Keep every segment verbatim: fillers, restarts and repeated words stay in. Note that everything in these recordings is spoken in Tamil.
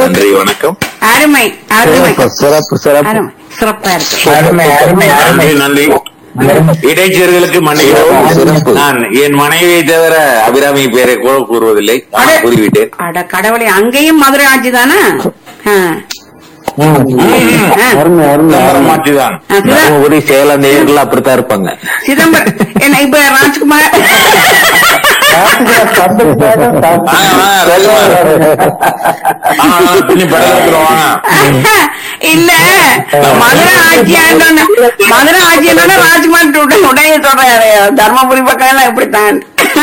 நன்றி, வணக்கம். அருமை அருமை சிறப்பு சிறப்பு அருமை சிறப்பா இருக்கு. அருமை அருமை அருமை நன்றி, நன்றி. இடைச்செருகளுக்கு மன்னிக்கவும். நான் என் மனைவியை தவிர அபிராமி பேரை கூட கூறுவதில்லை, நான் கூறிவிட்டேன். அட கடவுளே, அங்கேயும் மதுரை ஆட்சி தானே? அருமை அருமை மாற்றிதான் தர்மபுரி சேலம் நேரில் அப்படித்தான் இருப்பாங்க. சிதம்பரம் என்ன இப்ப ராஜ்குமார் இல்ல மதுரை ஆட்சியான மதுரை ஆட்சியான ராஜ்குமார் உடனே சொல்றாரு தர்மபுரி பக்கம் எல்லாம் இப்படித்தான்.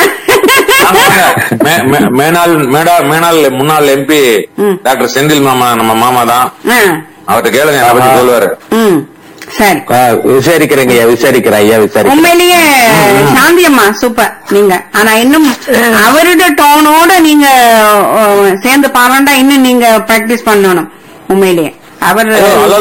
மேனாள் மேனாள் முன்னாள் எம்பி டாக்டர் செந்தில் மாமா நம்ம மாமா தான், அவர்கிட்ட கேளுங்க, அதை பத்தி சொல்லுவாரு. சரி, விசாரிக்கிறேங்க ஐயா, விசாரிக்கிறேன் ஐயா, விசாரிக்கிறேன். உண்மையிலேயே சாந்தி அம்மா சூப்பர் நீங்க. ஆனா இன்னும் அவருடைய டோனோட நீங்க சேர்ந்து பாருண்டா, இன்னும் நீங்க பிராக்டிஸ் பண்ணணும். உண்மையிலேயே அவர்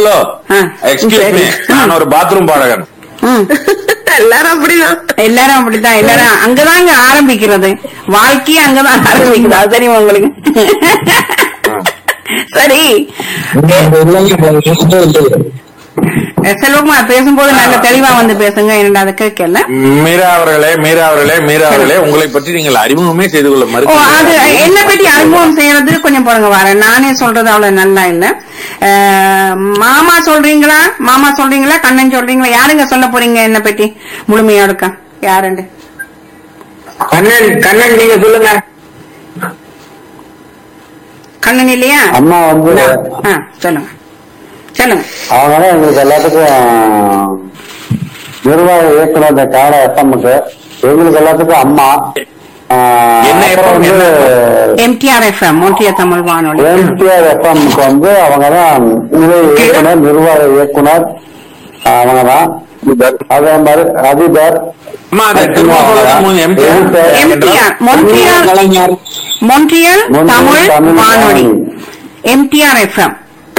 நான் ஒரு பாத்ரூம் பாடகன். எல்லாரும் அப்படிதான், எல்லாரும் அப்படித்தான், எல்லாரும் அங்கதாங்க ஆரம்பிக்கிறது, வாழ்க்கையே அங்கதான் ஆரம்பிக்குது. அது தெரியுமா உங்களுக்கு? சரி, செல்வகுமார் பேசும்போது நல்ல தெளிவா வந்து பேசுங்க, என்னடா அதை கேட்கல. மீரா அவர்களே மீரா அவர்களே மீரா அவர்களே உங்களை பற்றி நீங்கள் அறிமுகமே செய்து கொள்ள மறுக்க. அது என்ன பற்றி அறிமுகம் செய்யறது கொஞ்சம் போடுங்க வரேன். நானே சொல்றது அவ்வளவு நல்லா இல்ல. மாமா சொல்றீங்களா, மாமா சொல்றீங்களா, கண்ணன் சொல்றீங்களா, யாருங்க சொல்ல போறீங்க என்ன பற்றி முழுமையா இருக்கா? யாருண்டு? கண்ணன் கண்ணன் நீங்க சொல்லுங்க. கண்ணன் இல்லையா? அம்மா வந்து சொல்லுங்க சொல்லுங்க. அவங்கதான் எங்களுக்கு எல்லாத்துக்கும் நிர்வாக இயக்குனர் இந்த கார எஃப்எம்முக்கு, எங்களுக்கு எல்லாத்துக்கும் அம்மா. எம்டிஆர் எஃப்எம் ஒன்றிய தமிழ் வானொலி, எம்டிஆர் எஃப்எம்முக்கு வந்து அவங்கதான் இயக்குனர், நிர்வாக இயக்குனர் அவங்கதான். அதே மாதிரி அதிபர் மொன்றியல் தமிழ் வானொலி, எம்டிஆர் எஃப்எம்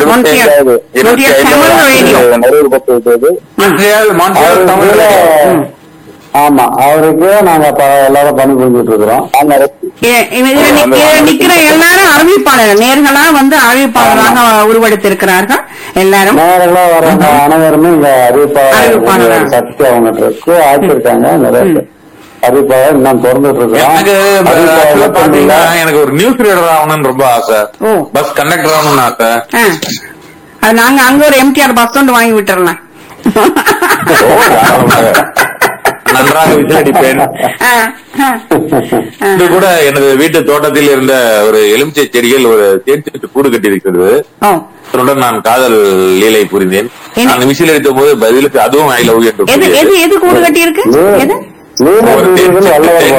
ஆமா, அவருக்கு நாங்க எல்லாரும் பணி புரிஞ்சுட்டு இருக்கிறோம். நிக்கிற எல்லாரும் அறிவிப்பாளர்கள், நேர்களா வந்து அறிவிப்பாளராக உருவெடுத்திருக்கிறார்கள். எல்லாரும் நேர்களா வர அனைவருமே இந்த அறிவிப்பாளர் சக்தி அவங்க இருக்கு ஆக்கியிருக்காங்க. நிறைய அறிவிப்பாளர் இன்னும் திறந்துட்டு இருக்கோம். எனக்கு ஒரு நியூஸ் ரீடர் ஆகணும்னு ரொம்ப ஆசை, பஸ் கண்டக்டர் ஆகணும்னு ஆசை. அது நாங்க அங்க ஒரு எம்டிஆர் பஸ் ஒன்று வாங்கி விட்டுறலாம், நன்றாக விசாரிப்பேன். இது கூட எனது வீட்டு தோட்டத்தில் இருந்த ஒரு எலுமிச்சை செடிகள் ஒரு தேர்ச்சி கூடு கட்டி இருக்கிறது. அதனுடன் நான் காதல் லீலை புரிந்தேன். நான் விசில் அடித்த போது பதிலுக்கு அதுவும் ஐ லவ் யூ என்று கூடு கட்டி இருக்கு.